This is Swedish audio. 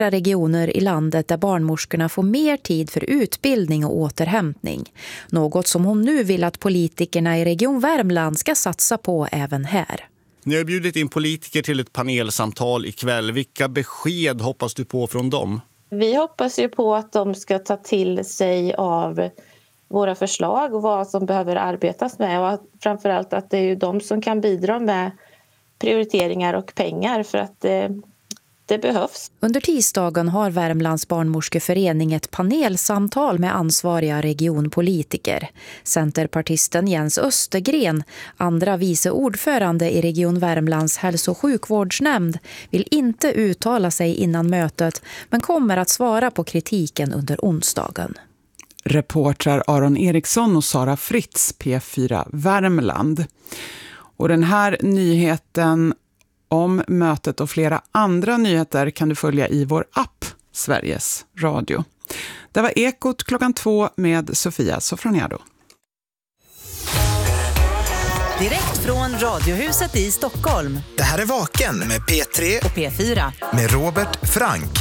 regioner i landet där barnmorskorna får mer tid för utbildning och återhämtning. Något som hon nu vill att politikerna i Region Värmland ska satsa på även här. Ni har bjudit in politiker till ett panelsamtal ikväll. Vilka besked hoppas du på från dem? Vi hoppas ju på att de ska ta till sig av våra förslag och vad som behöver arbetas med. Och framförallt att det är ju de som kan bidra med prioriteringar och pengar för att det behövs. Under tisdagen har Värmlands barnmorskeförening ett panelsamtal med ansvariga regionpolitiker. Centerpartisten Jens Östergren, andra vice ordförande i Region Värmlands hälso- och sjukvårdsnämnd, vill inte uttala sig innan mötet men kommer att svara på kritiken under onsdagen. Reportrar Aron Eriksson och Sara Fritz, P4 Värmland. Och den här nyheten om mötet och flera andra nyheter kan du följa i vår app Sveriges Radio. Det var Ekot 2 med Sofia Sofroniado. Direkt från Radiohuset i Stockholm. Det här är Vaken med P3 och P4 med Robert Frank.